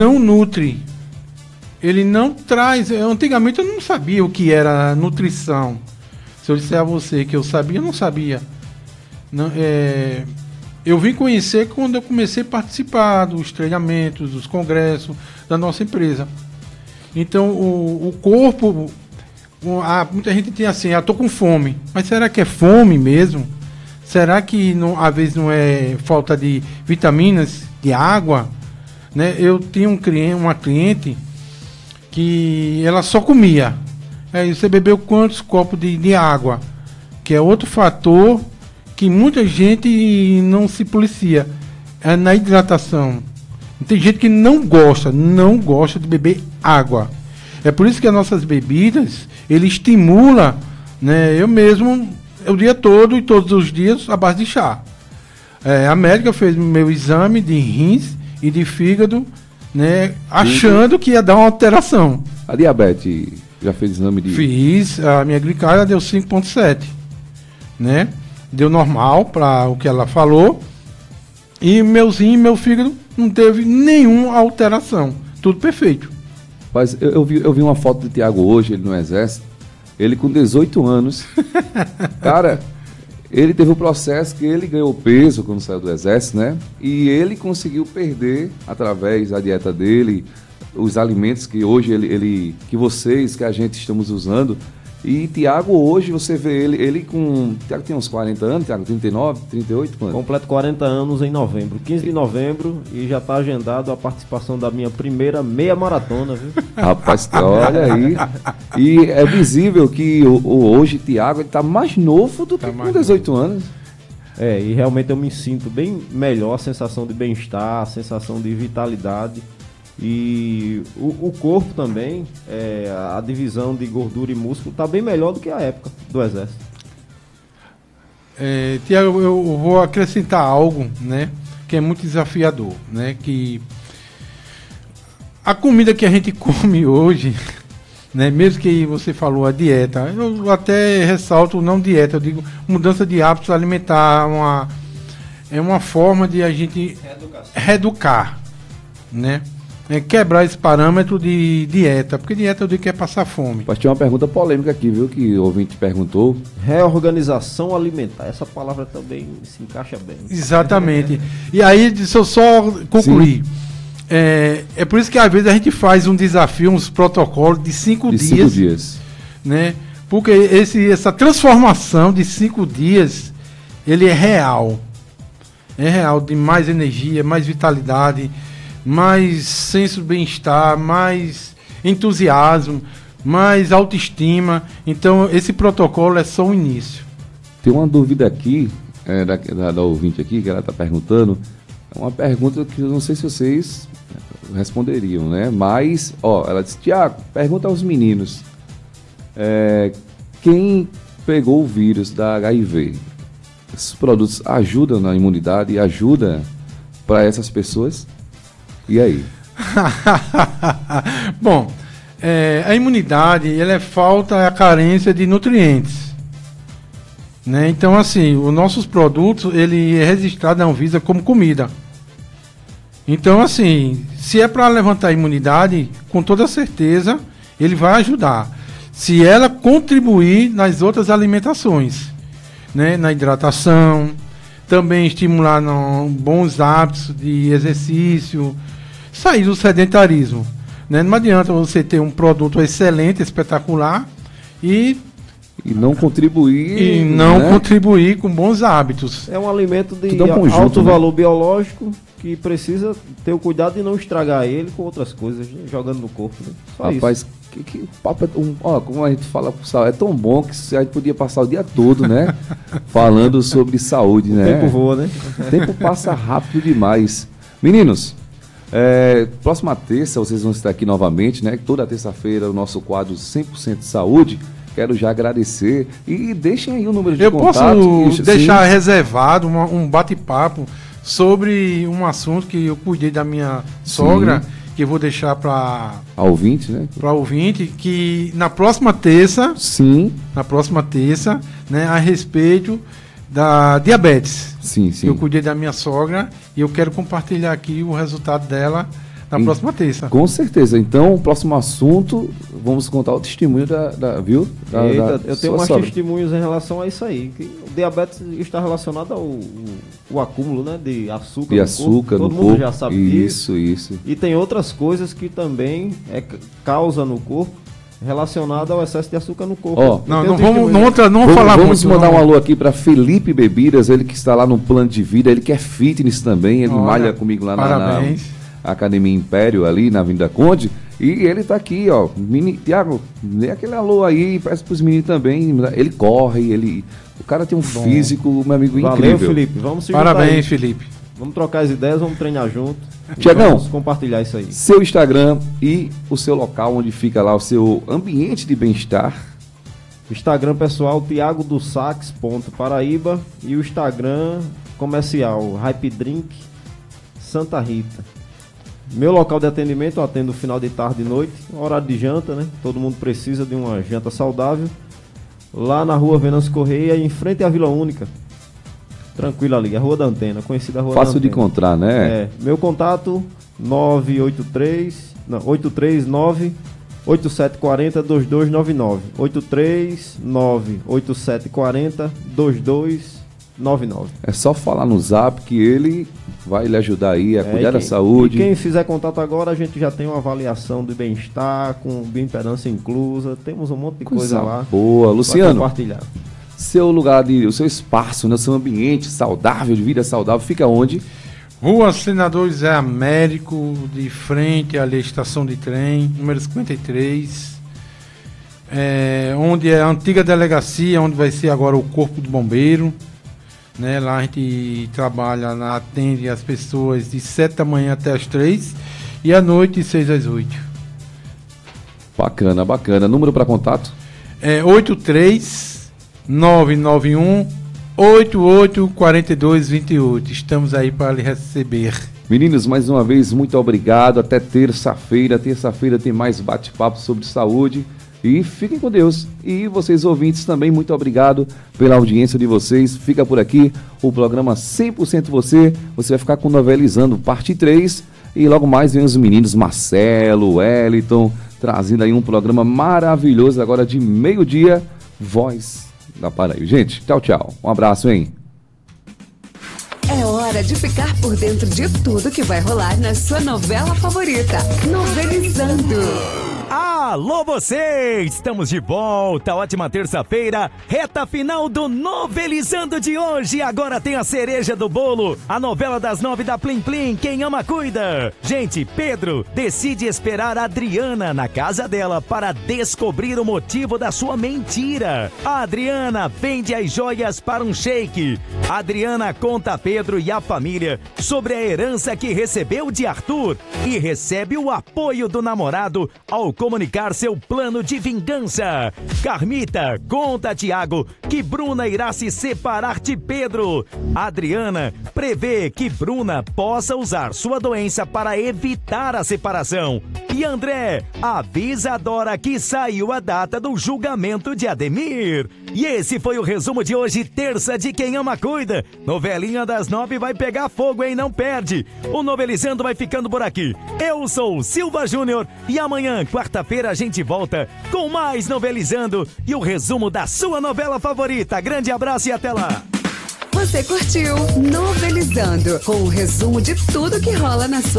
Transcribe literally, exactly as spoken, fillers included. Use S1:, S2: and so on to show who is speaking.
S1: não nutre. Ele não traz... Antigamente eu não sabia o que era nutrição. Se eu disser a você que eu sabia, eu não sabia. Não, é, eu vim conhecer quando eu comecei a participar dos treinamentos, dos congressos da nossa empresa. Então, o, o corpo... A, muita gente tem assim, ah, tô com fome. Mas será que é fome mesmo? Será que não, às vezes não é falta de vitaminas, de água? Né? Eu tinha um cliente, uma cliente que ela só comia. Aí você bebeu quantos copos de, de água? Que é outro fator que muita gente não se policia. É na hidratação. Tem gente que não gosta, não gosta de beber água. É por isso que as nossas bebidas, ele estimula, né? Eu mesmo, o dia todo e todos os dias, a base de chá. É, a médica fez meu exame de rins e de fígado, né? Achando que ia dar uma alteração.
S2: A diabetes, já fez exame de...
S1: Fiz, a minha glicose deu cinco ponto sete, né? Deu normal para o que ela falou. E meu rim e meu fígado não teve nenhuma alteração. Tudo perfeito.
S2: Mas eu, eu, vi, eu vi uma foto do Tiago hoje, ele no Exército, ele com dezoito anos. Cara, ele teve um processo que ele ganhou peso quando saiu do Exército, né? E ele conseguiu perder, através da dieta dele, os alimentos que hoje ele, ele que vocês, que a gente estamos usando. E Tiago hoje, você vê ele, ele com... Tiago tem uns quarenta anos, Tiago, trinta e nove, trinta e oito, quando?
S3: Completo quarenta anos em novembro, quinze de novembro, e já está agendado a participação da minha primeira meia maratona, viu?
S2: Rapaz, olha aí. E é visível que o, o, hoje Tiago está mais novo do que tá com dezoito novo. anos.
S3: É, e realmente eu me sinto bem melhor, a sensação de bem-estar, a sensação de vitalidade. E o, o corpo também, é, a divisão de gordura e músculo está bem melhor do que a época do Exército.
S1: É, Tiago, eu vou acrescentar algo, né, que é muito desafiador, né, que a comida que a gente come hoje, né, mesmo que você falou a dieta, eu até ressalto não dieta, eu digo mudança de hábitos alimentar, uma, é uma forma de a gente reeducar, né? É quebrar esse parâmetro de dieta, porque dieta eu digo que é passar fome.
S2: Mas tinha uma pergunta polêmica aqui, viu, que o ouvinte perguntou.
S3: Reorganização alimentar, essa palavra também se encaixa bem.
S1: Exatamente. E aí, deixa eu só concluir. É, é por isso que às vezes a gente faz um desafio, uns protocolos de cinco
S2: de
S1: dias.
S2: Cinco dias.
S1: Né? Porque esse, essa transformação de cinco dias, ele é real. É real, de mais energia, mais vitalidade, mais senso de bem-estar, mais entusiasmo, mais autoestima. Então, esse protocolo é só o início.
S2: Tem uma dúvida aqui, é, da, da, da ouvinte aqui, que ela está perguntando. É uma pergunta que eu não sei se vocês responderiam, né? Mas, ó, ela disse, Tiago, pergunta aos meninos. É, quem pegou o vírus da H I V? Esses produtos ajudam na imunidade e ajudam para essas pessoas? E aí?
S1: Bom, é, a imunidade, ela é falta, é a carência de nutrientes, né? Então, assim, os nossos produtos, ele é registrado na Anvisa como comida. Então, assim, se é para levantar a imunidade, com toda certeza, ele vai ajudar. Se ela contribuir nas outras alimentações, né? Na hidratação, também estimular no, bons hábitos de exercício, sair do sedentarismo, né? Não adianta você ter um produto excelente, espetacular e
S2: e não contribuir
S1: e não né? contribuir com bons hábitos.
S3: É um alimento de
S2: um conjunto,
S3: alto
S2: né?
S3: valor biológico que precisa ter o cuidado de não estragar ele com outras coisas, né? Jogando no corpo, né? Só
S2: Rapaz,
S3: isso.
S2: Que, que papo é, um, ó, como a gente fala, é tão bom que a gente podia passar o dia todo, né? Falando sobre saúde, né?
S3: O tempo voa, né?
S2: O tempo passa rápido demais. Meninos, é, próxima terça vocês vão estar aqui novamente, né? Toda terça-feira o nosso quadro cem por cento de saúde. Quero já agradecer e deixem aí o número de
S1: Eu
S2: contato.
S1: Eu posso
S2: que,
S1: deixar
S2: sim.
S1: reservado uma, um bate-papo sobre um assunto que eu cuidei da minha sogra, sim. que eu vou deixar para
S2: ouvinte, né?
S1: Para ouvinte, que na próxima terça,
S2: sim,
S1: na próxima terça, né, a respeito da diabetes.
S2: Sim, sim.
S1: Eu cuidei da minha sogra e eu quero compartilhar aqui o resultado dela Na
S2: Em-
S1: próxima terça.
S2: Com certeza. Então, o próximo assunto, vamos contar o testemunho da, da viu? Da,
S3: Eita,
S2: da
S3: eu tenho
S2: sua
S3: mais
S2: sogra.
S3: testemunhos em relação a isso aí. Que o diabetes está relacionado ao, ao, ao acúmulo, né, de açúcar
S2: De
S3: no
S2: açúcar
S3: corpo.
S2: no
S3: Todo mundo
S2: corpo.
S3: já sabe disso.
S2: Isso, isso.
S3: E tem outras coisas que também é c- causa no corpo relacionada ao excesso de açúcar no corpo.
S2: Ó,
S3: Eu
S1: Não,
S3: tenho
S1: não vamos,
S3: testemunho.
S1: não, outra- não vamos
S2: Vamos,
S1: falar
S2: vamos
S1: muito.
S2: mandar
S1: não.
S2: um alô aqui para Felipe Bebidas, ele que está lá no plano de vida, ele que é fitness também, ele
S1: Olha,
S2: malha comigo lá na, na
S1: parabéns.
S2: Academia Império, ali na Avenida Conde, e ele tá aqui, ó, mini, Tiago, dê aquele alô aí, peça pros meninos também, ele corre, ele, o cara tem um físico, meu amigo,
S3: Valeu,
S2: incrível.
S3: Felipe. Vamos se juntar aí.
S1: Parabéns, Felipe.
S3: Vamos trocar as ideias, vamos treinar junto.
S2: Tiagão.
S3: Vamos compartilhar isso aí.
S2: Seu Instagram e o seu local onde fica lá o seu ambiente de bem-estar.
S3: Instagram pessoal, Tiago do Sax, ponto Paraíba. E o Instagram comercial, Hype Drink Santa Rita. Meu local de atendimento, eu atendo final de tarde e noite, horário de janta, né? Todo mundo precisa de uma janta saudável. Lá na rua Venâncio Correia, em frente à Vila Única. Tranquilo ali, a Rua da Antena, conhecida a Rua
S2: Fácil
S3: da
S2: de
S3: Antena.
S2: encontrar, né?
S3: É, meu contato nove oito três, não, oito três nove, oito sete quatro zero, dois dois nove nove. oito três nove, oito sete quatro zero, dois dois nove nove.
S2: É só falar no Zap que ele vai lhe ajudar aí a
S3: É,
S2: cuidar
S3: e
S2: da
S3: quem-
S2: saúde.
S3: E quem fizer contato agora, a gente já tem uma avaliação do bem-estar, com bioimpedância inclusa, temos um monte de coisa,
S2: Coisa
S3: lá.
S2: boa.
S3: pra
S2: Luciano,
S3: compartilhar.
S2: seu lugar, de, o seu espaço, né, o seu ambiente saudável, de vida saudável, fica onde?
S1: Rua Senador José Américo, de frente à estação de trem, número cinquenta e três. É, onde é a antiga delegacia, onde vai ser agora o Corpo do Bombeiro. Né? Lá a gente trabalha, lá, atende as pessoas de sete da manhã até as três e à noite de seis às oito.
S2: Bacana, bacana. Número para contato?
S1: É oito três nove nove um oito oito quatro dois dois oito. Estamos aí para lhe receber.
S2: Meninos, mais uma vez, muito obrigado. Até terça-feira. Terça-feira tem mais bate-papo sobre saúde. E fiquem com Deus. E vocês ouvintes também, muito obrigado pela audiência de vocês. Fica por aqui o programa cem por cento Você. Você vai ficar com Novelizando, parte três. E logo mais vem os meninos Marcelo, Wellington, trazendo aí um programa maravilhoso agora de meio-dia. Voz da Paraíba. Gente, tchau, tchau. Um abraço, hein?
S4: É hora de ficar por dentro de tudo que vai rolar na sua novela favorita. Novelizando.
S5: Alô você! Estamos de volta, ótima terça-feira, reta final do Novelizando de hoje. Agora tem a cereja do bolo, a novela das nove da Plim Plim, quem ama cuida. Gente, Pedro decide esperar a Adriana na casa dela para descobrir o motivo da sua mentira. A Adriana vende as joias para um sheik. A Adriana conta a Pedro e a família sobre a herança que recebeu de Arthur e recebe o apoio do namorado ao comunicar seu plano de vingança. Carmita conta a Tiago que Bruna irá se separar de Pedro. Adriana prevê que Bruna possa usar sua doença para evitar a separação. E André avisa a Dora que saiu a data do julgamento de Ademir. E esse foi o resumo de hoje, terça de Quem Ama Cuida. Novelinha das nove vai pegar fogo, hein? Não perde. O Novelizando vai ficando por aqui. Eu sou o Silva Júnior e amanhã, quarta-feira, a gente volta com mais Novelizando e o resumo da sua novela favorita. Grande abraço e até lá.
S4: Você curtiu Novelizando, com o resumo de tudo que rola na sua